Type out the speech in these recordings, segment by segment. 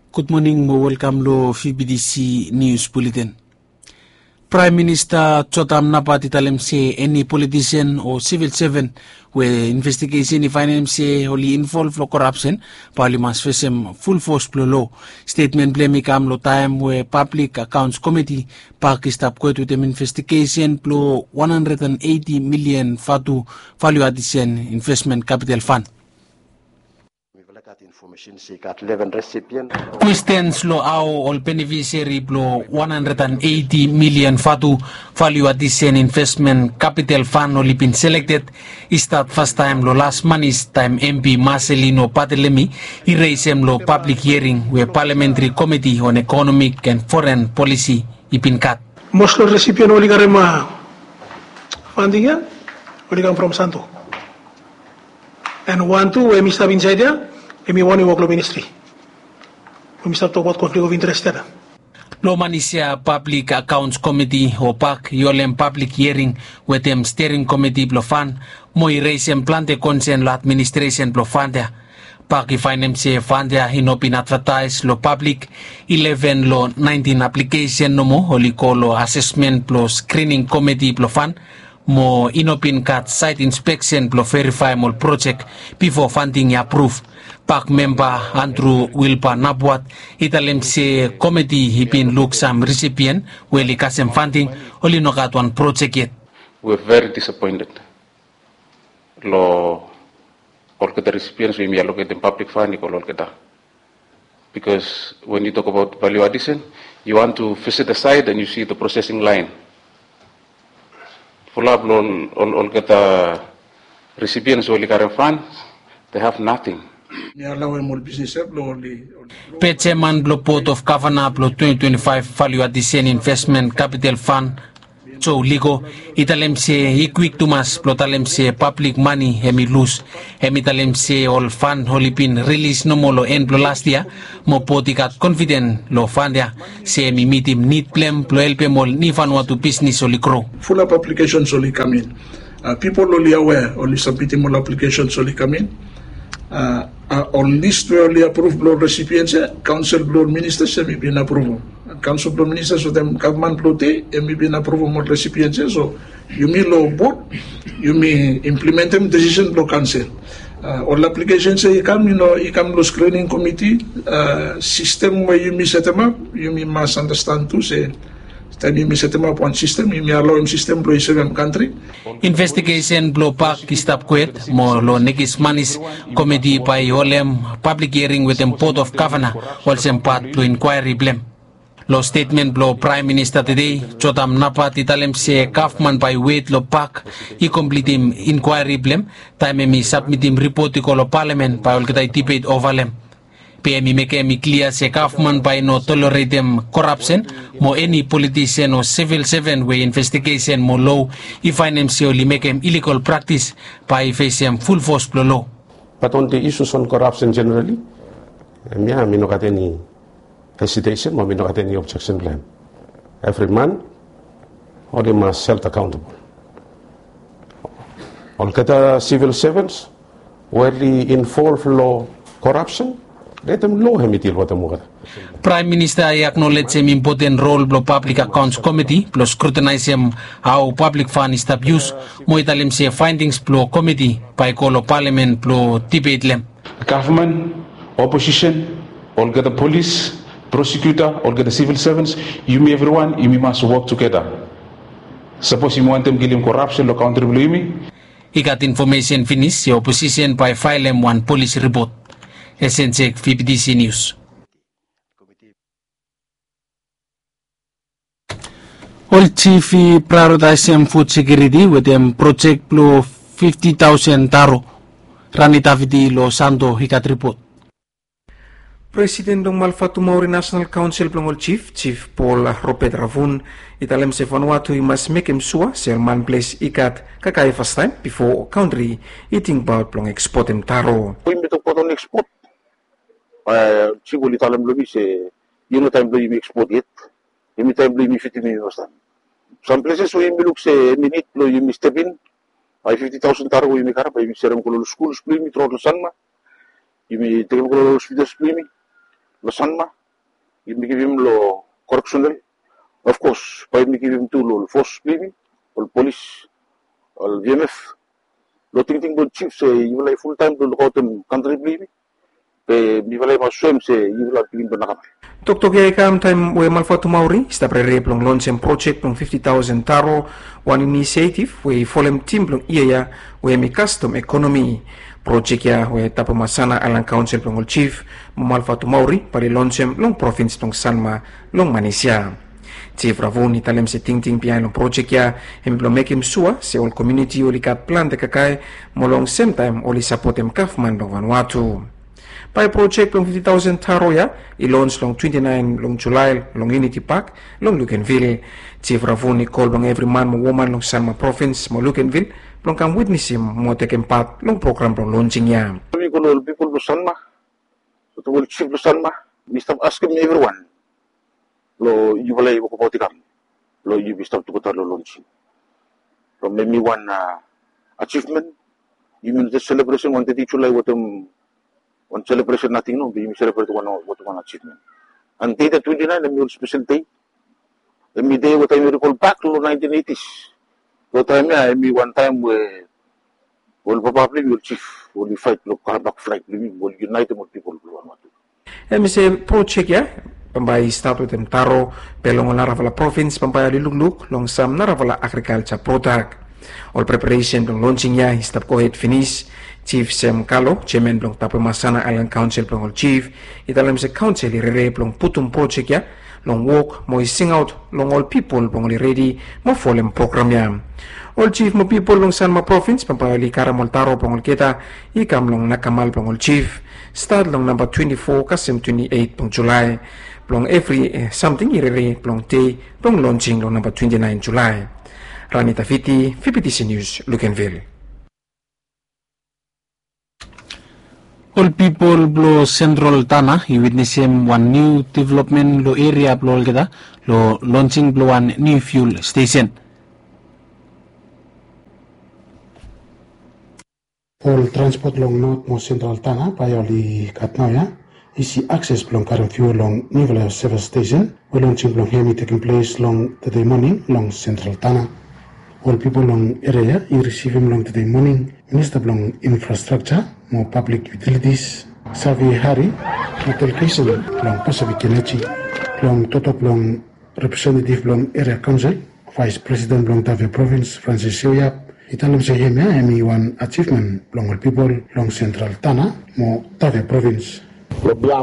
Good morning, mo welcome lo FBDC News Bulletin. Prime Minister Chotam Napat italemse any politician or civil servant where investigation if se only involved lo corruption parliament fesem full force plo law statement blame kam lo time where Public Accounts Committee Pakistan ko to them investigation plo 180 million fatu value addition investment capital fund. Questions lo au all beneficiary plo 180 million fatu value addition investment capital fund only been selected is that first time lo last money's time MP Marcelino Patelemi erasem lo public hearing where parliamentary committee on economic and foreign policy ipin cut. Most of the recipient only got funding ya only come from Santo and one two where Mr. inside there Emi wani work lo ministry. We start talk about conflict of interest there. Lo manisya Public Accounts Committee o PAC yolem public hearing with them steering committee blo fan mo irasem plante concern lo administration blo fan there. PAC finance fund there hinopin advertise lo public 11 lo 19 application no mo holi ko lo assessment plus screening committee blo fan mo inopin kat site inspection blo verify mo project before funding approve. PAC member Andrew Wilpa Nabwat italem se committee hipin look some recipient weli kasem funding only no got one project yet. We're very disappointed. All the recipients we allocate in public funding all because when you talk about value addition, you want to visit the site and you see the processing line. Full up all the recipients who current funds, they have nothing. Pecheman Blo Port of Kavanagh Blo 2025 Value Addition Investment Capital Fund so ligo italem se quick tumas plotalem se public money hemi lose hemi talem se all fund holipin release no molo en blo last year mo potikat confident lo fund ya se mi mitim need plan plo help mol ni fan watu business oli grow full up applications only come in people only aware only submitting more applications only come in on list where only approved blood recipients, council blood ministers, may be approved. Council blood ministers of them government blood, may be approved more recipients. So you may law board, you may implement them decision blood council. All applications you come to screening committee system where you may set them up, you may must understand to say. Then you may set them up one system, you may allow him system blow 7 country. Investigation blow park stop quit mo lo negis manis committee by olem public hearing with them Port of Kavanagh also part blow inquiry blame. Lo statement blow Prime Minister today Chotam Napat italem se Kaufman by wait lo park I complete him inquiry blame time mi submit him report ko lo parliament by all kita debate overlem. PMI make clear se Kaufman by no tolerate them corruption mo any politician or civil servant way investigation mo law if finance only make him illegal practice by face him full force pro law. But on the issues on corruption generally, me no got any hesitation, me no got any objection plan. Every man or they must self accountable. All kata civil servants where they involve law corruption. Let them law him itil what Prime Minister acknowledge him important role blo Public Accounts Committee plus scrutinize him how public fund is abused mo italim se findings blo committee by kolo parliament blo debate lem. Government, opposition, all get the police, prosecutor, all get the civil servants, you me everyone, you me must work together. Suppose you want them killing corruption lo country blo me. He got information finish the opposition by file him one police report. SNSEC FBDC News. All chief prioritize food security with them project blue 50,000 taro. Ranitavidi lo Santo hikat report. President ng Malfatu Maori National Council Plongol Chief Paul Ropet Ravun italem se Vanuatu mas make him sure Sherman Place ikat kakay first time before country eating about plong export em taro. Export. Siguro talam lobi se yun time blow yung export it. Yung time blow yung 50 million wastan. Some places we look se minute blow yung step in. Ay 50,000 taro yung karap ay seram ko schools blow yung trot sanma. Yung tingin ko hospitals blow yung sanma. you give him lo correctional. Of course, by me give him to lo force maybe, or police, or VMF. Lo ting do chief say you will full time to look out in country maybe. Mi will mas swim say you will have been nakam. Tok ya kam time we malfatu mauri sta prere plong launch and project plong 50,000 taro one initiative we folem team plong iya we mi custom economy project ya we tapa masana alang council plong chief malfatu mauri pare launch long province plong Salma long Malaysia. Chief Ravun italem se ting pian long project ya em plong mekim sua se all community oli kat plan de kakai molong same time oli support em kafman long Vanuatu. Pai project long 50,000 taro ya i-launch long 29 long July long Unity Park long Lukenville. Chief Ravun i-call long every man mo woman long Salma province mo Lukenville long kam witness him mo taken part long program long launching ya. People of Salma, so to chief of Salma, we stop asking everyone. Lo you will able to come. Lo you be stop to go to launching. From maybe one achievement, you mean the celebration one July what one celebration nothing no, we celebrate one achievement. And day the 29, a special day. The day what I recall back to the 1980s. What time I mean one time where well probably will chief will fight look back flight will unite more people. Say project ya pambai start with them taro pelong naravala province pambai luluk long sam naravala agriculture product. All preparation long launching ya stop go ahead finish. Chief Sam Kalo, Chairman Blong Tapo Masana Island Council Blong Chief, italam se council rere Blong putum project ya, long walk, mo sing out, long all people Blong ready, mo folem program ya. All chief mo people long Salma province, pampayali karamol taro Blong kita, ikam long nakamal Blong chief, start long number 24, kasem 28 Blong July, Blong every something irere Blong day, Blong launching long number 29 July. Rani Tafiti, VPTC News, Lukenville. All people blo central Tana, you witness him one new development lo area blo kita lo launching blo one new fuel station. All transport long north mo central Tana payoli katnaya isi access blong current fuel long Nivala service station. We launching blong hemi taking place long today morning long central Tana. All people long area you receive him long today morning. Minister blong infrastructure mo public utilities Savi Hari application long Pacific Energy long Toto blong representative blong area council vice president blong Tavia province Francis Yoyap italam sa hemya hemi one achievement blong all people long central Tana mo Tavia province lo biaf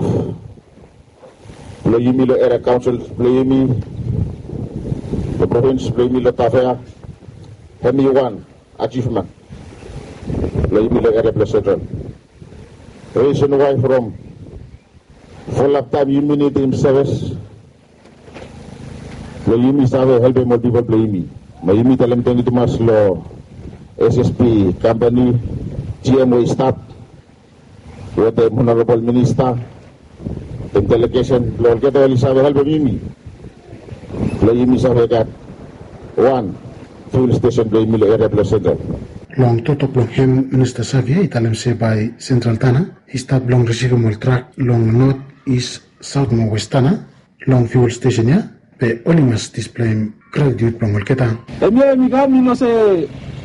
lo yimi lo area council lo yimi lo province lo yimi lo Tavia hemi one achievement lo yimi lo area central. Reason why from full of time you need him service. Lo yumi sabe help more people play yumi. Ma yumi talam tengi tumas lo SSP company GMO staff with the honorable minister the delegation lo kita wali sabe help yumi. Lo yumi sabe kat one fuel station lo yumi lo area central. Long Toto Blong Hem Minister Xavier italem se by Central Tana, start long receivable track long north east south mo west Tana, long fuel station ya, pe olimas display graduate blong olketa. Emia mi kam ino se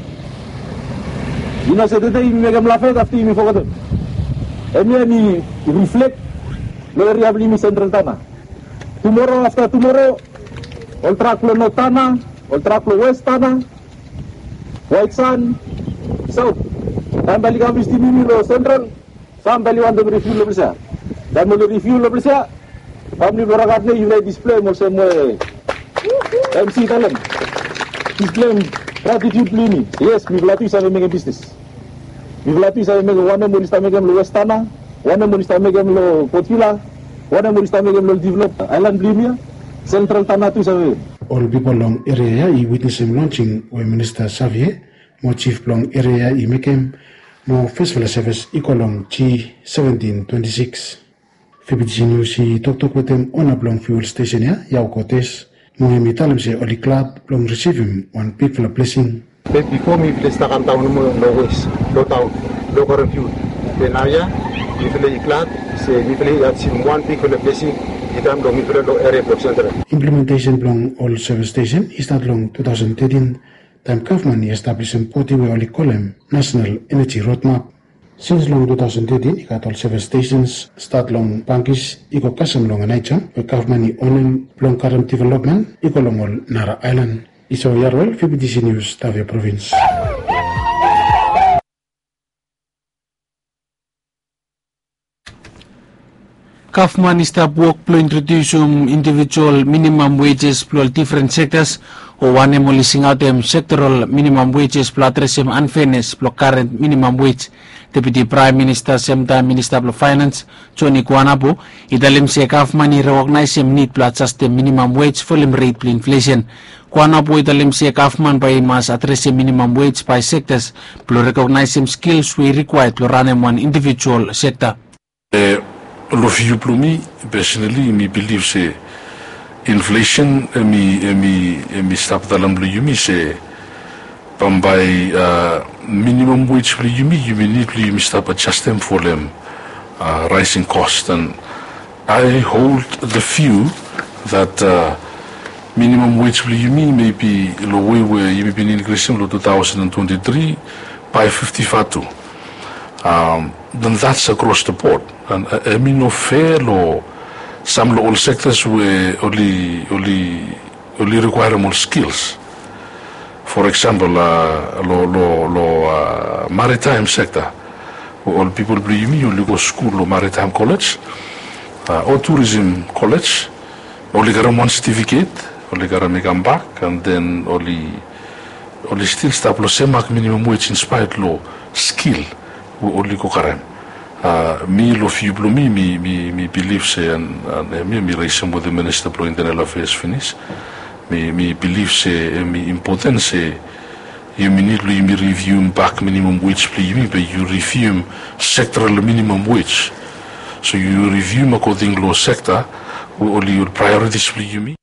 dete mi megam la fête after mi fokaton. Emia mi reflect lo area mi Central Tana. Tomorrow after tomorrow, all track lo north Tana, all track lo west Tana, White Sun, South. Sampai kami istimewa lo Central, sampai liwan do review lo bisa. Dan mo review lo bisa, kami beragat ni unit display mo semua MC talent. Display gratitude lini. Yes, mi belati sa mega business. Mi belati sa mega wana mo lista mega lo Westana, wana mo lista mega lo Potila, wana mo lista mega lo develop island blimia, Central Tana tu sa. All people long area I witness him launching with Minister Xavier, mo chief long area I make him mo festival service equal long G1726. VPTC News I talk with him on a long fuel station ya, Yao Cortes, mo him italim se oli club long receive him one big full blessing. But before me destakan tahun mo no waste, no town, no current fuel. Then now ya, mi file club se mi file at sim one big full blessing Implementation belong all service station is that long 2013 time government established poti we only column National Energy Roadmap. Since long 2013, ikat all service stations start long Pankis iko kasam long anaichang we government onem long current development iko long all Nara Island. Iso Yarwell, PBTC News, Tavia Province. Government is to work to introduce individual minimum wages for different sectors or one emolishing out them sectoral minimum wages plus address unfairness for current minimum wage. Deputy Prime Minister same time Minister of Finance Johnny Kwanabo idalim se government recognize him need plus just the minimum wage for rate plus inflation. Kwanabo idalim se government by mas address minimum wage by sectors plus recognize him skills we required to run one individual sector. Lofiu plumi personally me believe say inflation me stop dalam lu yumi say pambai minimum wage lu yumi need lu yumi stop adjust them for them rising cost, and I hold the view that minimum wage lu yumi maybe lo way where you been increasing lo 2023 by 55. Then that's across the board. And I mean, no fair law. Some all sectors were only require more skills. For example, maritime sector. All people believe me only go school or maritime college, or tourism college. Only got one certificate. Only got make them back, and then only still stop lo semak minimum wage inspired law skill. Only go karem. Me lo few me believe say and me raise with the Minister of Internal Affairs finish. Me believe say me important say you need to review back minimum wage please but you review sectoral minimum wage. So you review according law sector only your priorities please me.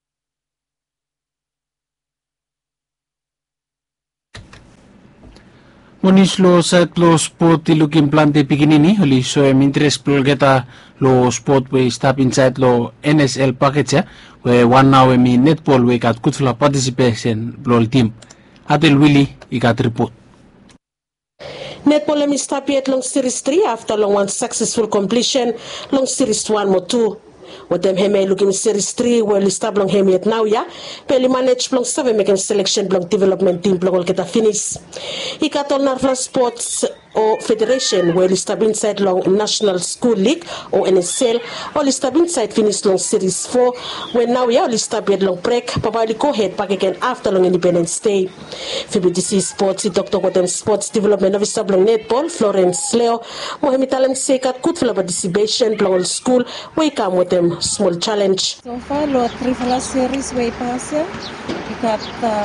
Monis lo site lo sport iluk implante pikinini holi so interest plugeta lo sport we step inside lo NSL package we 1 hour mi netball we got good for participation lo team Adel Willy ikat report. Netball mi stop yet long series 3 after long one successful completion long series 1 mo 2. What them heme looking series 3 well stop long heme yet now ya peli manage long 7 make selection long development team long kita finish ikato Narfla Sports or Federation where stop inside long National School League or NSL or stop inside finish long series 4 when now ya stop yet long break probably go ahead back again after long Independence Day. FBTC Sports Dr. Gotem Sports Development of stop long netball Florence Leo Mohamed Talent Sekat good for participation long school we come with them small challenge. So far, lo triple series way pass. We got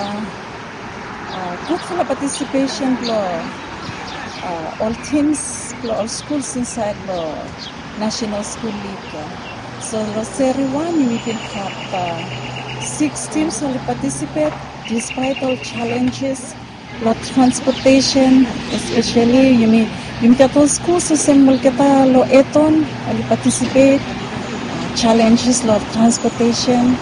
good for participation. All teams, all schools inside the National School League. So lo series 1 we can have 6 teams who participate despite all challenges. Lo transportation, especially you got all schools assemble kita lo eton who participate. Challenges lot transportation.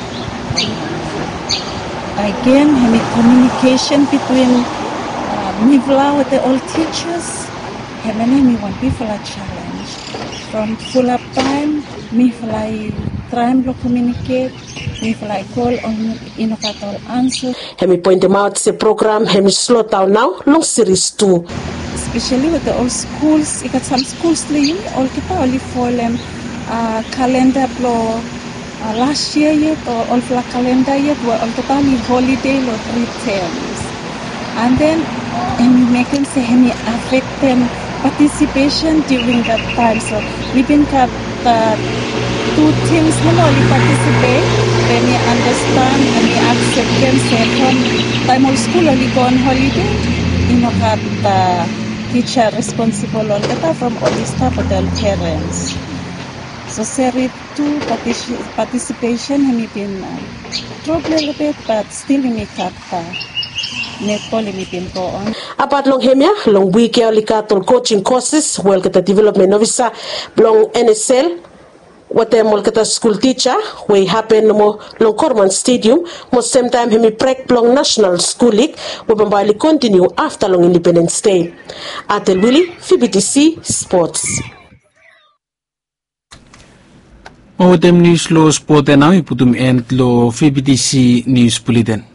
Again, communication between Mivla with the all teachers. Me want people a challenge. From full up time, Mivla try to communicate. Mivla call on innovator answer. Me point them out the program. Me slow down now. Long series 2. Especially with the all schools. You got some schools all kita only for them. Calendar blow last year yet or all for calendar yet were all totally holiday or 3 terms and then make them say any affect them participation during that time. So we been got 2 teams who only participate then you understand and you accept them say from time of school only go on holiday you know have the teacher responsible all that from all the staff of their parents. So series 2 participation have been dropped a little bit, but still we make up netball been go on. About long hemia, long week coaching courses, well get the development officer, long NSL. Watem molkata school teacher we happen mo long Corman Stadium mo same time hemi prek long National School League we bambali continue after long Independence Day. Atel Willie, FBTC Sports. Watem news lo sport now iputum end lo FBTC News Bulletin.